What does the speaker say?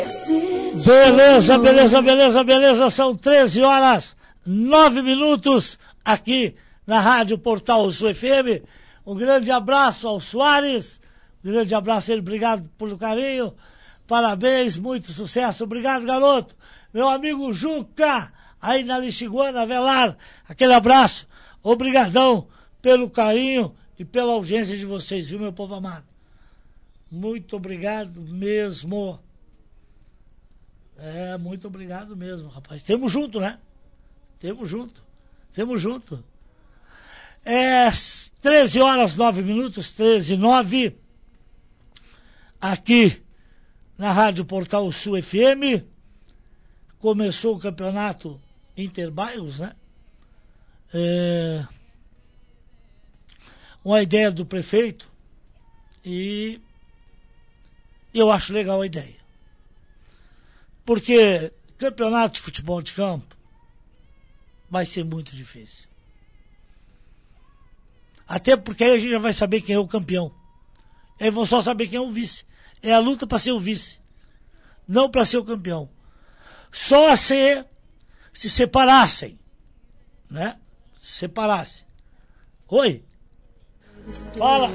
Beleza, beleza, beleza, beleza. São 13h09 aqui na Rádio Portal Sul FM. Um grande abraço ao Soares. Um grande abraço a ele. Obrigado pelo carinho. Parabéns, muito sucesso. Obrigado, garoto. Meu amigo Juca, aí na Lixiguana, Velar. Aquele abraço. Obrigadão pelo carinho e pela audiência de vocês, viu, meu povo amado? Muito obrigado mesmo. Muito obrigado mesmo, rapaz. Temos junto, né? Temos junto. 13h09, 13h09, aqui na Rádio Portal Sul FM. Começou o campeonato Interbairros, né? Uma ideia do prefeito e eu acho legal a ideia. Porque campeonato de futebol de campo vai ser muito difícil. Até porque aí a gente já vai saber quem é o campeão. Aí vão só saber quem é o vice. É a luta para ser o vice, não para ser o campeão. Só se separassem, né? Se separassem. Oi? Fala.